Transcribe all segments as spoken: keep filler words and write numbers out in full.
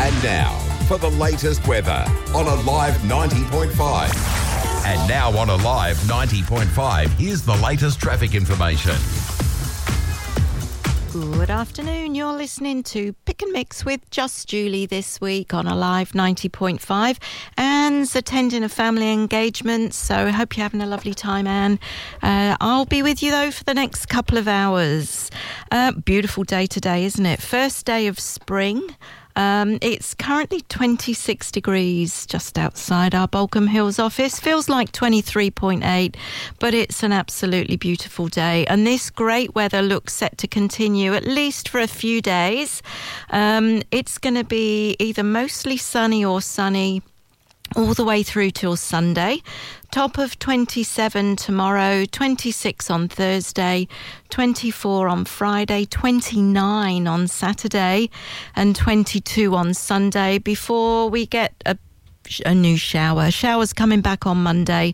And now, for the latest weather on Alive ninety point five. And now on Alive ninety point five, here's the latest traffic information. Good afternoon. You're listening to Pick and Mix with Just Julie this week on Alive ninety point five. Anne's attending a family engagement, so I hope you're having a lovely time, Anne. Uh, I'll be with you, though, for the next couple of hours. Uh, beautiful day today, isn't it? First day of spring. Um, it's currently twenty-six degrees just outside our Balcombe Hills office. Feels like twenty-three point eight, but it's an absolutely beautiful day. And this great weather looks set to continue at least for a few days. Um, it's going to be either mostly sunny or sunny all the way through till Sunday. Top of twenty-seven tomorrow, twenty-six on Thursday, twenty-four on Friday, twenty-nine on Saturday, and twenty-two on Sunday before we get a a new shower. Showers coming back on Monday,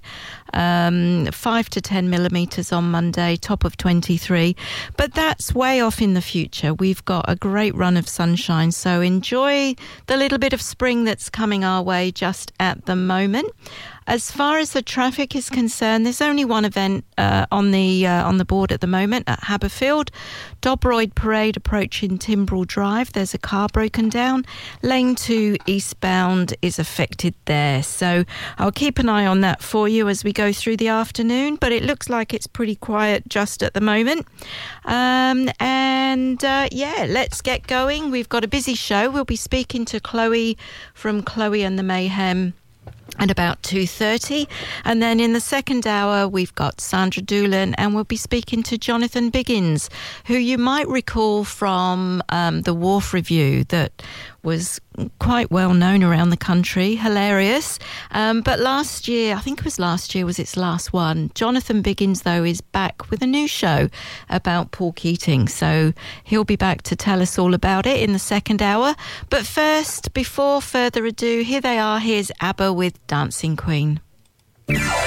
um, five to ten millimetres on Monday, top of twenty-three. But that's way off in the future. We've got a great run of sunshine, so enjoy the little bit of spring that's coming our way just at the moment. As far as the traffic is concerned, there's only one event uh, on the uh, on the board at the moment at Haberfield. Dobroyd Parade approaching Timbrell Drive. There's a car broken down. Lane two eastbound is affected there. So I'll keep an eye on that for you as we go through the afternoon. But it looks like it's pretty quiet just at the moment. Um, and uh, yeah, let's get going. We've got a busy show. We'll be speaking to Chloe from Chloe and the Mayhem at about two thirty, and then in the second hour we've got Sandra Doolan, and we'll be speaking to Jonathan Biggins, who you might recall from um, the Wharf Review that was quite well known around the country, hilarious. Um, but last year, I think it was last year, was its last one. Jonathan Biggins, though, is back with a new show about Paul Keating. So he'll be back to tell us all about it in the second hour. But first, before further ado, here they are. Here's ABBA with Dancing Queen.